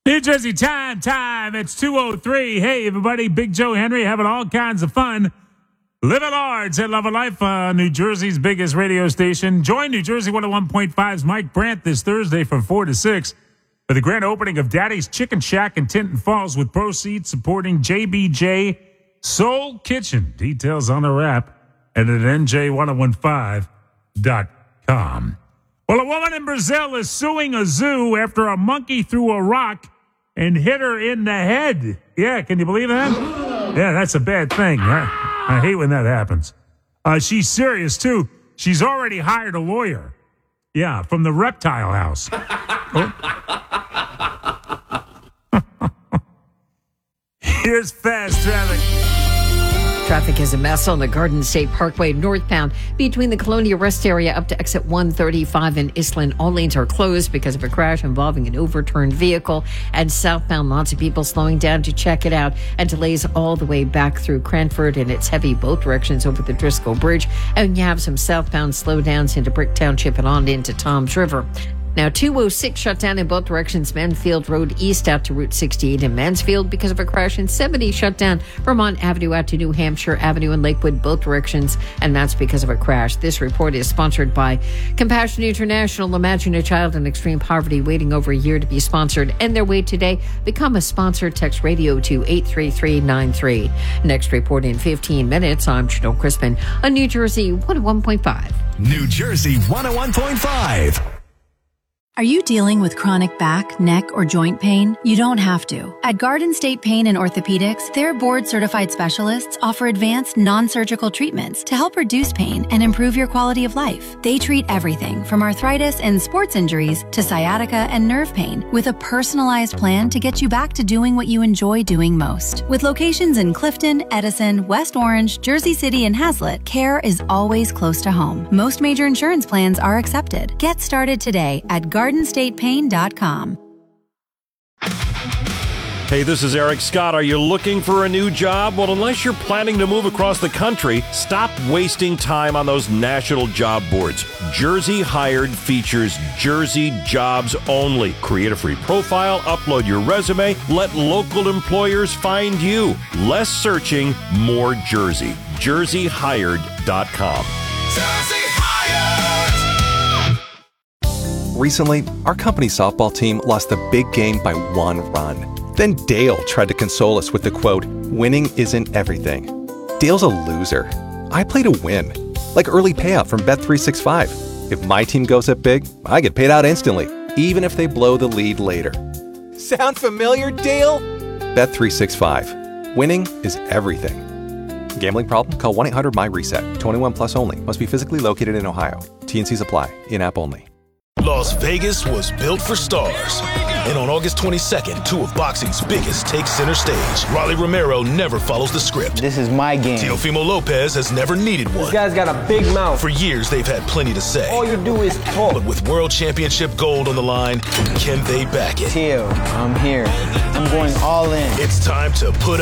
New Jersey time. It's 2:03. Hey, everybody. Big Joe Henry having all kinds of fun. Live at large at Love of Life, New Jersey's biggest radio station. Join New Jersey 101.5's Mike Brandt this Thursday from 4 to 6 for the grand opening of Daddy's Chicken Shack in Tinton Falls with proceeds supporting JBJ Soul Kitchen. Details on the wrap and at NJ1015.com. Well, a woman in Brazil is suing a zoo after a monkey threw a rock and hit her in the head. Yeah, can you believe that? Yeah, that's a bad thing. I hate when that happens. She's serious, too. She's already hired a lawyer. Yeah, from the reptile house. Here's fast traffic. Traffic is a mess on the Garden State Parkway northbound between the Colonia Rest area up to exit 135 in Island. All lanes are closed because of a crash involving an overturned vehicle. And southbound, lots of people slowing down to check it out, and delays all the way back through Cranford, and it's heavy both directions over the Driscoll Bridge. And you have some southbound slowdowns into Brick Township and on into Toms River. Now, 206 shut down in both directions, Mansfield Road east out to Route 68 in Mansfield because of a crash, and 70 shut down Vermont Avenue out to New Hampshire Avenue in Lakewood, both directions, and that's because of a crash. This report is sponsored by Compassion International. Imagine a child in extreme poverty waiting over a year to be sponsored. End their wait today. Become a sponsor. Text radio to 83393. Next report in 15 minutes. I'm Janelle Crispin on New Jersey 101.5. New Jersey 101.5. Are you dealing with chronic back, neck, or joint pain? You don't have to. At Garden State Pain and Orthopedics, their board-certified specialists offer advanced non-surgical treatments to help reduce pain and improve your quality of life. They treat everything from arthritis and sports injuries to sciatica and nerve pain with a personalized plan to get you back to doing what you enjoy doing most. With locations in Clifton, Edison, West Orange, Jersey City, and Hazlet, care is always close to home. Most major insurance plans are accepted. Get started today at GardenStatePain.com. Hey, this is Eric Scott. Are you looking for a new job? Well, unless you're planning to move across the country, stop wasting time on those national job boards. Jersey Hired features Jersey jobs only. Create a free profile, upload your resume, let local employers find you. Less searching, more Jersey. JerseyHired.com. Jersey Hired! Recently, our company softball team lost the big game by 1 run. Then Dale tried to console us with the quote, "Winning isn't everything." Dale's a loser. I play to win. Like early payout from Bet365. If my team goes up big, I get paid out instantly, even if they blow the lead later. Sound familiar, Dale? Bet365. Winning is everything. Gambling problem? Call 1-800-MY-RESET. 21 plus only. Must be physically located in Ohio. T&Cs apply. In-app only. Las Vegas was built for stars. And on August 22nd, 2 of boxing's biggest take center stage. Rolly Romero never follows the script. This is my game. Teofimo Lopez has never needed one. This guy's got a big mouth. For years, they've had plenty to say. All you do is talk. But with World Championship gold on the line, can they back it? Teo, I'm here. I'm going all in. It's time to put